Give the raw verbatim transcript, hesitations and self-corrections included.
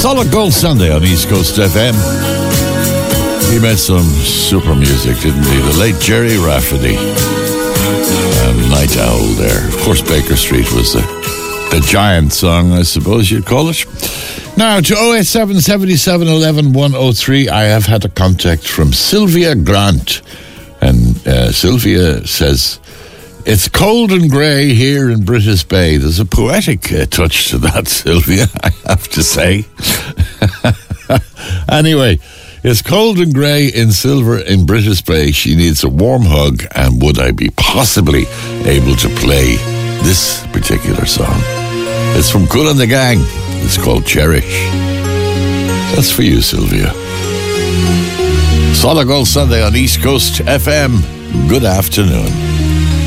Solid Gold Sunday on East Coast F M. He made some super music, didn't he? The late Jerry Rafferty. And Night Owl there. Of course, Baker Street was the, the giant song, I suppose you'd call it. Now, to oh eight seven, seven seven, one one, one oh three, I have had a contact from Sylvia Grant. And uh, Sylvia says, it's cold and grey here in British Bay. There's a poetic uh, touch to that, Sylvia, I have to say. Anyway, it's cold and grey in Silver in British Bay. She needs a warm hug, and would I be possibly able to play this particular song? It's from Kool and the Gang. It's called Cherish. That's for you, Sylvia. Solid Gold Sunday on East Coast F M. Good afternoon.